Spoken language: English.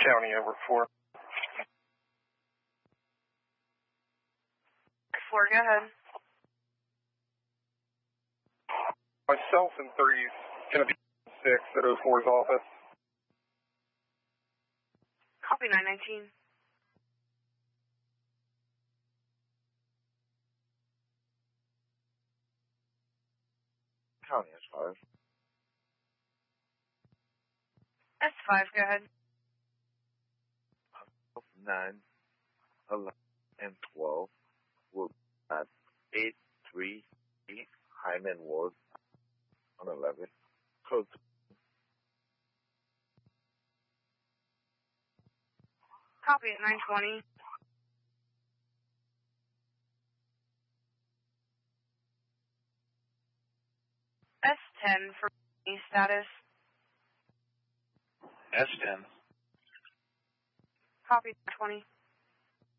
County over 4. 4, go ahead. Myself and 3's going to be 6 at 04's office. Copy 919. County S5. S5, go ahead. 9, 11, and 12 will be at 838 Hyman Ward on 11. Code. Copy at 920. S10 for status. S10. Copy 20.